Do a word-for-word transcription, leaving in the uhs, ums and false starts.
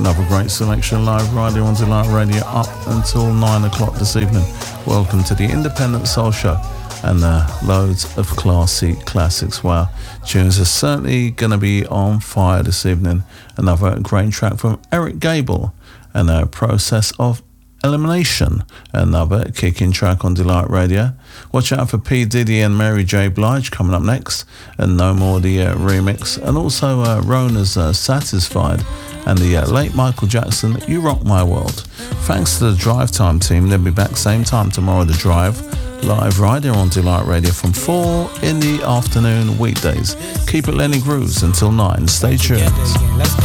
Another great selection live radio on Delight Radio up until nine o'clock this evening. Welcome to the Independent Soul Show and uh, loads of classy classics. Wow, tunes are certainly going to be on fire this evening. Another great track from Eric Gable and a Process of Elimination, another kicking track on Delight Radio. Watch out for P. Diddy and Mary J. Blige coming up next, and No More the uh, remix, and also uh, Rona's uh, Satisfied, and the uh, late Michael Jackson, You Rock My World. Thanks to the Drive Time team. They'll be back same time tomorrow, The Drive, live right here on Delight Radio from four in the afternoon weekdays. Keep it Lenny Grooves until nine. Stay tuned.